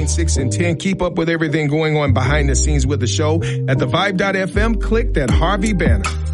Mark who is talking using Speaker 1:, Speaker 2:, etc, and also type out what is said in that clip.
Speaker 1: between 6 and 10. Keep up with everything going on behind the scenes with the show at thevibe.fm. Click that Harvey banner.